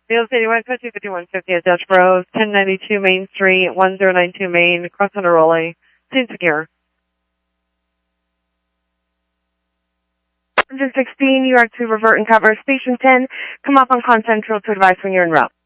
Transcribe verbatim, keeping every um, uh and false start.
Neil City, one two fifty-one fifty at Dutch Bros, ten ninety-two Main Street, one zero nine two Main, cross under Raleigh. Scene secure. Engine sixteen, you are to revert and cover Station ten. Come up on Con Central to advise when you're en route.